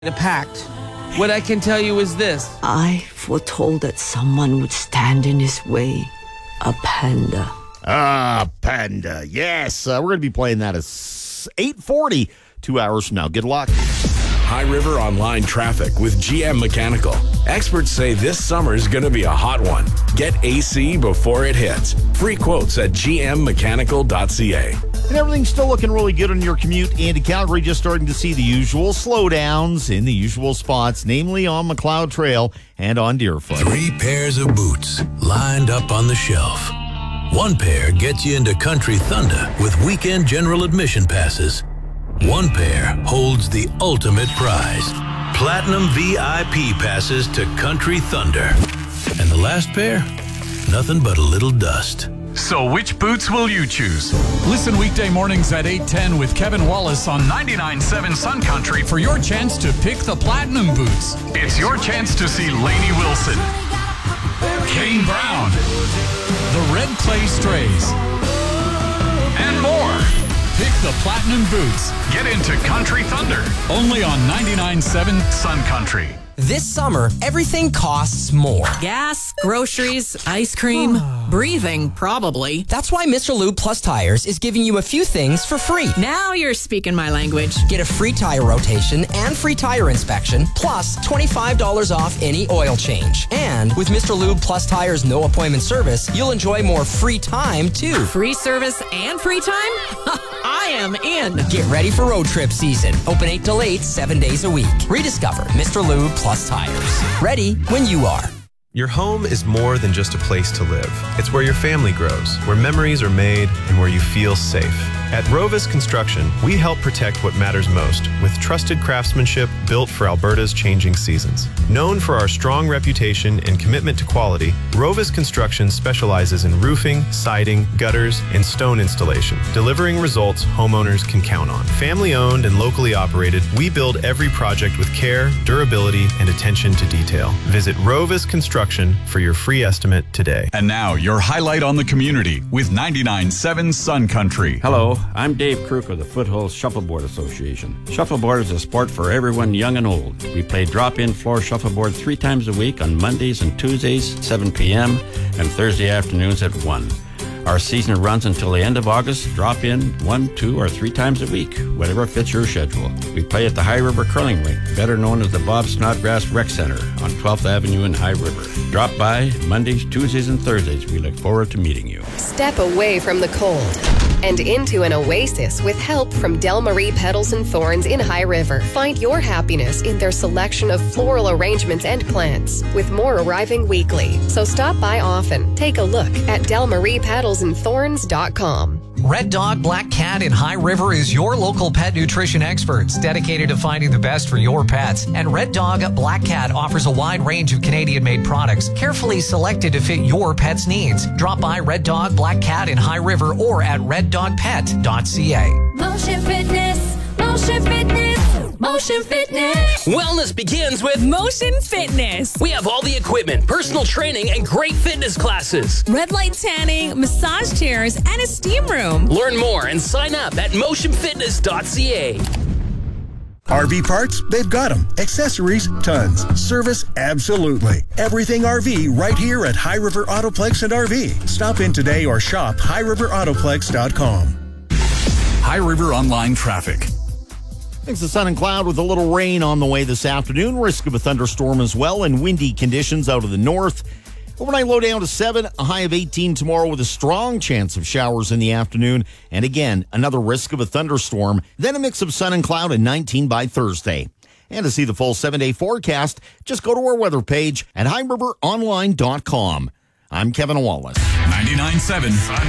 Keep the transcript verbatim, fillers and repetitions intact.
a pact. What I can tell you is this. I foretold that someone would stand in his way. A panda. Ah, panda. Yes, uh, we're going to be playing that at eight forty, two hours from now. Good luck. High River Online traffic with G M Mechanical. Experts say this summer is going to be a hot one. Get A C before it hits. Free quotes at g m mechanical dot c a. And everything's still looking really good on your commute into Calgary. Just starting to see the usual slowdowns in the usual spots, namely on McLeod Trail and on Deerfoot. Three pairs of boots lined up on the shelf. One pair gets you into Country Thunder with weekend general admission passes. One pair holds the ultimate prize, Platinum V I P passes to Country Thunder. And the last pair? Nothing but a little dust. So which boots will you choose? Listen weekday mornings at eight ten with Kevin Wallace on ninety-nine point seven Sun Country for your chance to pick the Platinum boots. It's your chance to see Lainey Wilson, Kane Brown, the Red Clay Strays, and more. Pick the Platinum boots. Get into Country Thunder. Only on ninety-nine point seven Sun Country. This summer, everything costs more. Gas, groceries, ice cream, breathing, probably. That's why Mister Lube Plus Tires is giving you a few things for free. Now you're speaking my language. Get a free tire rotation and free tire inspection, plus twenty-five dollars off any oil change. And with Mister Lube Plus Tires no appointment service, you'll enjoy more free time, too. Free service and free time? I am in. Get ready for road trip season. Open eight till eight, seven days a week. Rediscover Mister Lube Plus Tires. Ready when you are. Your home is more than just a place to live. It's where your family grows, where memories are made, and where you feel safe. At Rovis Construction, we help protect what matters most with trusted craftsmanship built for Alberta's changing seasons. Known for our strong reputation and commitment to quality, Rovis Construction specializes in roofing, siding, gutters, and stone installation, delivering results homeowners can count on. Family-owned and locally operated, we build every project with care, durability, and attention to detail. Visit Rovis Construction for your free estimate today. And now, your highlight on the community with ninety-nine point seven Sun Country. Hello, I'm Dave Kruk of the Foothills Shuffleboard Association. Shuffleboard is a sport for everyone young and old. We play drop-in floor shuffleboard three times a week on Mondays and Tuesdays, seven p.m., and Thursday afternoons at one. Our season runs until the end of August. Drop in one, two, or three times a week, whatever fits your schedule. We play at the High River Curling Rink, better known as the Bob Snodgrass Rec Center on twelfth Avenue in High River. Drop by Mondays, Tuesdays, and Thursdays. We look forward to meeting you. Step away from the cold and into an oasis with help from Del Marie Petals and Thorns in High River. Find your happiness in their selection of floral arrangements and plants, with more arriving weekly. So stop by often. Take a look at del marie petals and thorns dot com. Red Dog Black Cat in High River is your local pet nutrition experts dedicated to finding the best for your pets. And Red Dog Black Cat offers a wide range of Canadian-made products carefully selected to fit your pet's needs. Drop by Red Dog Black Cat in High River or at red dog pet dot c a. Motion Fitness, Motion Fitness, Motion Fitness. Wellness begins with Motion Fitness. We have all the equipment, personal training, and great fitness classes. Red light tanning, massage chairs, and a steam room. Learn more and sign up at motion fitness dot c a. R V parts? They've got them. Accessories? Tons. Service? Absolutely. Everything R V right here at High River Autoplex and R V. Stop in today or shop high river autoplex dot com. High River Online traffic. Thanks to sun and cloud with a little rain on the way this afternoon. Risk of a thunderstorm as well and windy conditions out of the north. Overnight low down to seven, a high of eighteen tomorrow with a strong chance of showers in the afternoon. And again, another risk of a thunderstorm. Then a mix of sun and cloud and nineteen by Thursday. And to see the full seven-day forecast, just go to our weather page at high river online dot com. I'm Kevin Wallace. ninety-nine point seven Sun